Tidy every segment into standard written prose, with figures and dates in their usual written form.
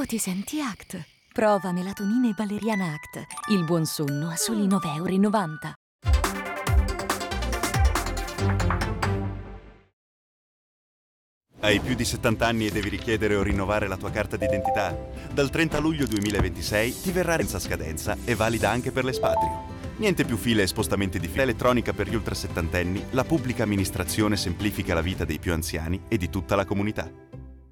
Ti senti ACT? Prova melatonina e valeriana ACT. Il buon sonno a soli 9,90 €. Hai più di 70 anni e devi richiedere o rinnovare la tua carta d'identità? Dal 30 luglio 2026 ti verrà senza scadenza e valida anche per l'espatrio. Niente più file e spostamenti di fila elettronica per gli ultrasettantenni. La pubblica amministrazione semplifica la vita dei più anziani e di tutta la comunità.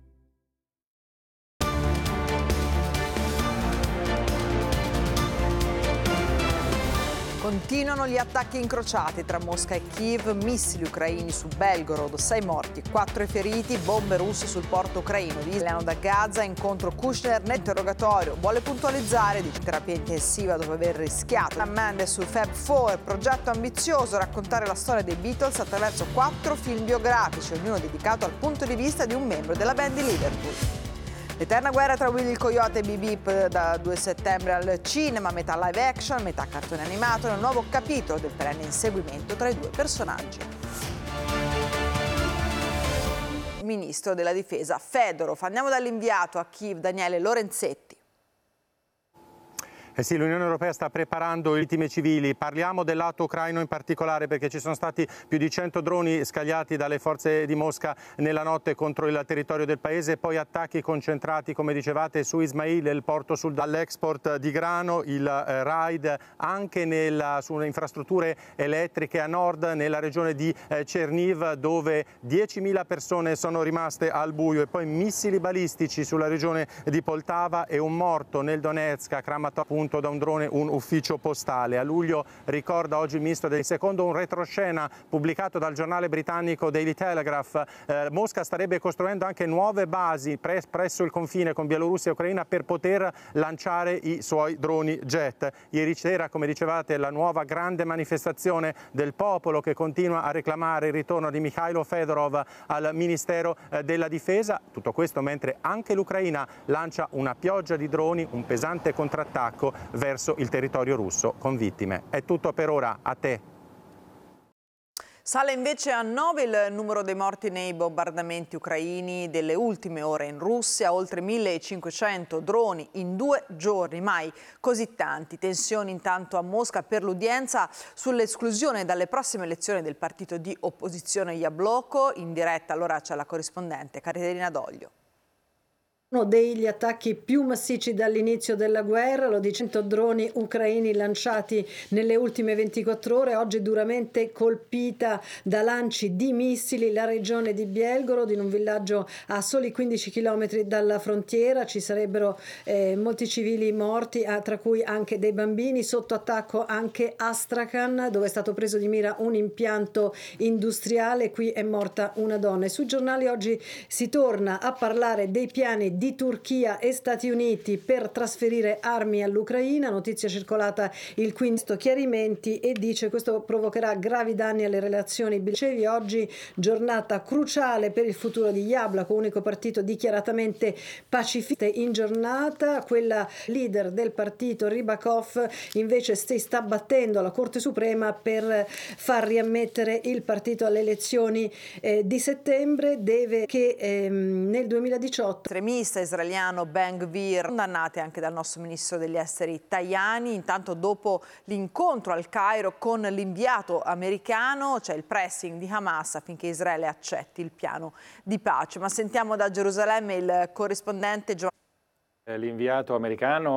Continuano gli attacchi incrociati tra Mosca e Kiev, missili ucraini su Belgorod, 6 morti, 4 feriti, bombe russe sul porto ucraino di Islano da Gaza, incontro Kushner, interrogatorio, vuole puntualizzare, dice terapia intensiva dopo aver rischiato. Ammende sul Fab 4, progetto ambizioso, raccontare la storia dei Beatles attraverso 4 film biografici, ognuno dedicato al punto di vista di un membro della band di Liverpool. L'eterna guerra tra Willy il Coyote e Bip Bip da 2 settembre al cinema, metà live action, metà cartone animato, nel nuovo capitolo del perenne inseguimento tra i due personaggi. Ministro della Difesa Fedorov. Andiamo dall'inviato a Kiev Daniele Lorenzetti. Sì, l'Unione Europea sta preparando vittime civili. Parliamo del lato ucraino in particolare perché ci sono stati più di 100 droni scagliati dalle forze di Mosca nella notte contro il territorio del paese, poi attacchi concentrati, come dicevate, su Ismail, il porto sul dall'export di grano, il raid anche sulle infrastrutture elettriche a nord nella regione di Cherniv, dove 10.000 persone sono rimaste al buio, e poi missili balistici sulla regione di Poltava e un morto nel Donetsk, a Kramatorsk, da un drone un ufficio postale. A luglio, ricorda oggi il ministro secondo un retroscena pubblicato dal giornale britannico Daily Telegraph, Mosca starebbe costruendo anche nuove basi presso il confine con Bielorussia e Ucraina per poter lanciare i suoi droni jet. Ieri sera, come dicevate, la nuova grande manifestazione del popolo che continua a reclamare il ritorno di Mikhailo Fedorov al Ministero della Difesa. Tutto questo mentre anche l'Ucraina lancia una pioggia di droni, un pesante contrattacco verso il territorio russo con vittime. È tutto per ora, a te. Sale invece a 9 il numero dei morti nei bombardamenti ucraini delle ultime ore in Russia, oltre 1.500 droni in 2 giorni, mai così tanti. Tensioni intanto a Mosca per l'udienza sull'esclusione dalle prossime elezioni del partito di opposizione Yabloko. In diretta allora c'è la corrispondente Caterina Doglio. Uno degli attacchi più massicci dall'inizio della guerra, lo di 100 droni ucraini lanciati nelle ultime 24 ore, oggi duramente colpita da lanci di missili la regione di Belgorod, in un villaggio a soli 15 km dalla frontiera. Ci sarebbero molti civili morti, tra cui anche dei bambini. Sotto attacco anche Astrakhan, dove è stato preso di mira un impianto industriale, qui è morta una donna. E sui giornali oggi si torna a parlare dei piani di Turchia e Stati Uniti per trasferire armi all'Ucraina. Notizia circolata il 15, chiarimenti, e dice questo provocherà gravi danni alle relazioni bilaterali. Oggi giornata cruciale per il futuro di Yabloko, unico partito dichiaratamente pacifista in giornata. Quella leader del partito Rybakov invece si sta battendo alla Corte Suprema per far riammettere il partito alle elezioni di settembre. Deve che nel 2018 estremista israeliano Ben Gvir, condannate anche dal nostro ministro degli esteri Tajani. Intanto, dopo l'incontro al Cairo con l'inviato americano, c'è il pressing di Hamas affinché Israele accetti il piano di pace. Ma sentiamo da Gerusalemme il corrispondente Giovanni. L'inviato americano